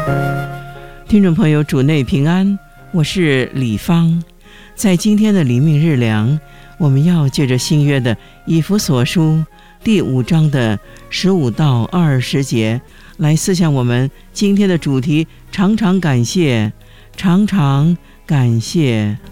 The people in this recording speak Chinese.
听众朋友，主内平安，我是李芳。在今天的黎明日粮，我们要借着新约的以弗所书第5章的15到20节来思想我们今天的主题：常常感谢，常常感谢。